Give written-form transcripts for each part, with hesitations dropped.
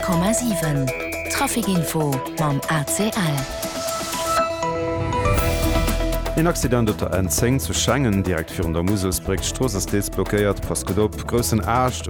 100,7 Trafikinfo mam ACL. Den Accident op der N10 zu Schengen direkt vir der Muselsbregt Strosesteets blockéiert Paskedop grossen Acht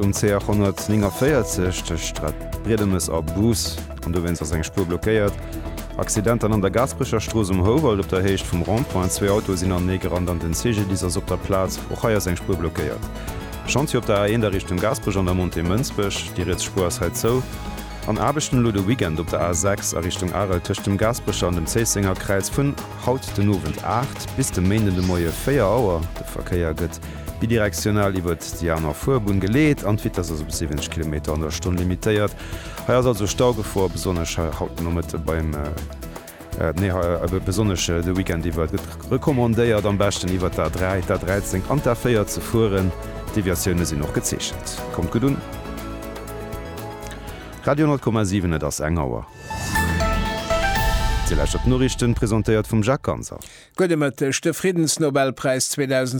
C149 Bredemes a Bus und du wennst eng Spur blockéiert. Accidenten an der Gasbrecher Stroos Howald op der Hecht vum Randpoint 2 Autos sinn an negerand an den Sege dieser op der Platz och haier seg Spur blockéiert. Chanti op der A1 der Richtung Gasbrech an der Monte Mënzbech, Di Spur ass heit zo. An abechten Lude Weekend op der A6 a Richtung Arel tëcht dem Gasbrecher an dem Zeesinger Kreis vun haut den Nowen 8 bis dem méende Moie 4 Auer de Verkeier gëtt. Bidirektional iwwert Di aner Vorbun geleet, anfit ass op 70 km an der Stunde limitéiert. Haier also Stauge vor besonnesche Hautnommete beim besonnesche de Weekend iwwer rekommandéiert am besten iwwer der 3 der 13 an der Féier ze fuhren, Deviatioune sinn noch gezeechchen. Kommt gut un. Radio 10,7 ass Engauer. Norichten präsentiert vum Jacques Ganser. Godemettechte Friedensnobelpreis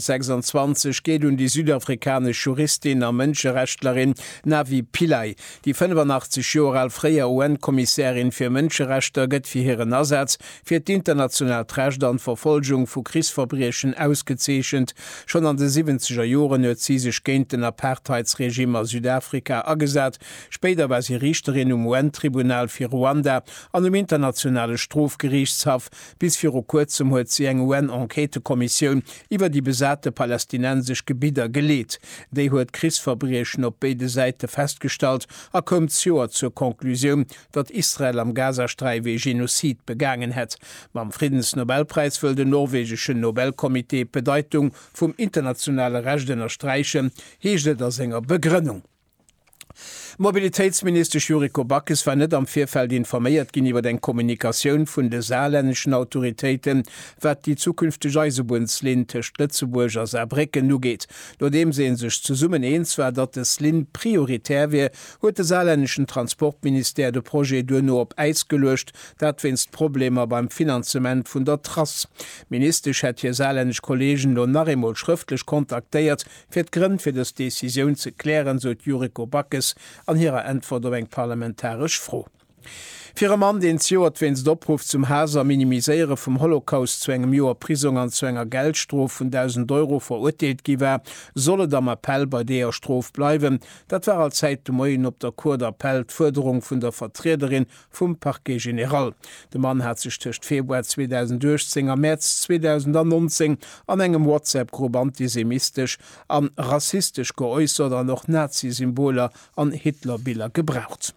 2026 geht die südafrikanische Juristin a Mënscherechtlerin Navi Pillay. Die 85 Jahre alt freier UN-Kommissarin fir Mënscherechter gëtt fir hireieren Ersatz fir d'international Recht an Verfolgung vu Kriegsverbrechen ausgezeechent. Schon an de 70er Joren huet sie sech géint den Apartheidsregime a Südafrika agesat. Später war sie Richterin UN-Tribunal fir Ruanda an dem internationale Strafgerichtshof bis fir kurzem huet sie eng UN-Enquetekommission iwwer die besate palästinensisch Gebieter geleet. Déi huet Kriegsverbrechen op beide Seite festgestalt, kommt zur Konklusion, dat Israel am Gazastreif Genozid begangen het. Beim Friedensnobelpreis will de norwegische Nobelkomitee Bedeutung vum internationale Recht erstreichen, hege der Sänger Begründung. Mobilitätsminister Juriko Backes war net am Vierfeld informiert gin iwwer den Kommunikationun vun de saarländischen Autoritäten, wat die zukünftige Reisebundslin techt Lützeburg as Saarbrücken nu geht. Dodem sehen sech zu summen eens war, dat es Lin prioritär wie, huet de saarländischen Transportminister de Projekt no op Eis gelöscht, dat winst Probleme beim Finanzement vun der Trass. Ministerisch hat hier saarländisch Kollegen no nachmol schriftlich kontaktiert, fir d'Grund fir des Decision ze klären, so Juriko Backes an ihrer Antwort eng parlamentarisch froh. Für einen Mann, den Joertwens d'Opruf zum Haser minimiseiere vom Holocaust zu engem Joer Prisung an zu enger Geldstrof von 1.000 € verurteilt giwer, solle am Appell bei der Strof bleiben. Dat war als Zeit Moien op der Cour d'Appell Forderung vun der Vertreterin vum Parquet General. Der Mann hat sich zwischen Februar 2010 am März 2019 an engem WhatsApp-Gruppe antisemitisch an rassistisch geäußert an noch Nazi-Symbole an Hitlerbilder gebraucht.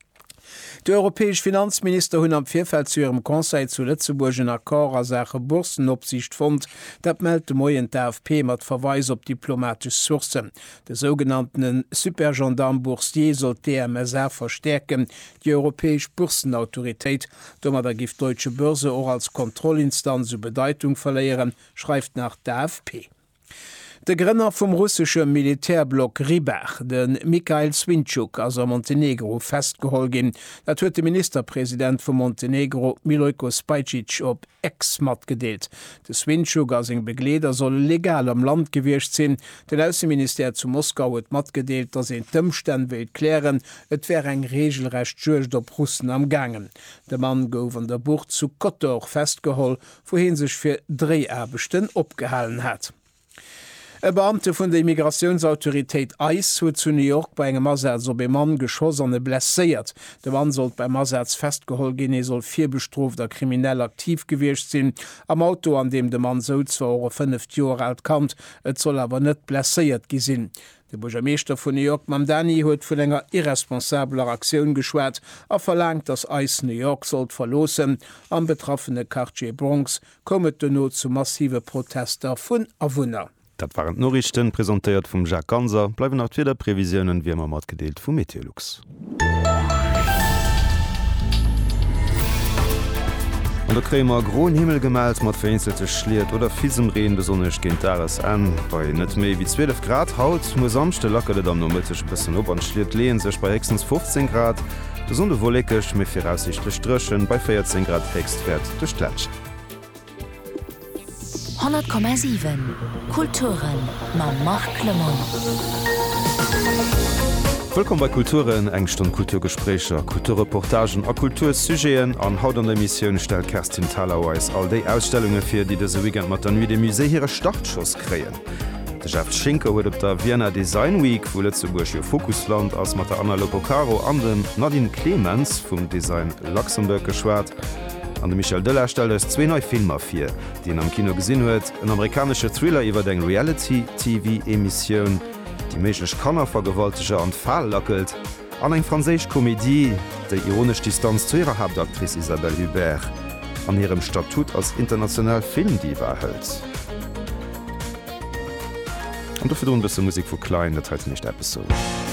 Der europäische Finanzminister hunn am Vierfeld zu ihrem Konseil zu Lützeburg en Akkor a Sache Bursenopsicht fand, dat meldte moien d'AFP mat Verweis op diplomatisch Sourcen. De sogenannten Supergendarme Boursier soll TMSA verstärken, die europäisch Börsenautorität, dommer der gift Deutsche Börse auch als Kontrollinstanz zu Bedeutung verleieren, schreibt nach der AFP. Der Grünner vom russischen Militärblock Ribach, den Mikhail Swinchuk, aus Montenegro festgeholgen, dat huet der Ministerpräsident von Montenegro Milojko Spajčić op Ex-Mat gedeelt. Der Swinchuk als eng Begleder soll legal am Land gewircht sinn. Den Außenminister zu Moskau het mat gedeelt, dass en Tëmmstand will klären, et wär eng regelrecht Jurch der Russen am Gangen. Der Mann gouf an der Bucht zu Kotor festgeholt, wohin sich für 3 Erbechten opgehalen hat. E Beamte vun der Immigrationsautorität ICE huet zu New York bei engem Ersatz op e Mann geschossene blessiert. De Mann sollt beim Ersatz festgeholt gin, soll 4 bestrofter kriminell aktiv gewircht sinn. Am Auto, an dem de Mann so zwar 5 Jahre alt kant, et soll aber net blessiert gesinn. Der Bürgermeister von New York Mamdani huet vun enger irresponsabler Aktion geschwert, verlangt, dass ICE New York sollt verlosen. Am betroffene Quartier Bronx kommet de not zu massive Protester vun Awohner. Dat waren Norichten präsentiert vum Jacques Ganser, bleiben nach wieder Prävisionen wie immer mat gedeelt vum Meteorlux. An der Krämer groen Himmel gemalt mat vereinzelte schliert oder fiesem Reen besonnech géint dares an. Bei net méi wie 12 Grad haut muss samchte lackerlet am nometech bisssen op an schliert lehen sech bei hexens 15 Grad, de sonde wollekech mé firaussichtlich strëschen bei 14 Grad hextwert de Stlätsch. 100,7 Kulturen ma Marc Clement. Willkommen bei Kulturen, Engstunde Kulturgespräche, Kulturreportagen a Kultursujeen an haut an der Mission stellt Kerstin Tallerweis all die Ausstellungen für, die das Weekend mit dann wie dem Museum ihre Startschuss kreen. Der Chef Schinker wurde auf der Vienna Design Week, wo Lützeburg ihr Fokusland als mit der Anna Lopocaro an den Nadine Clemens vom Design Luxemburg geschwärzt. An de Michel Dëller stelle es 2 neue Filmer fir, die am Kino gesinn huet, en amerikanische Thriller iwwer deng Reality-TV-Emissionioun, die méiglech Kanner vergewalteger an Fall lackelt, an eng franséich Komédie, déi ironisch Distanz zu ihrer Hauptaktrice Isabelle Hubert, an ihrem Statut als international Filmdiva hëlt. Und dafür bis Musik vu Klein, dat nicht Episode.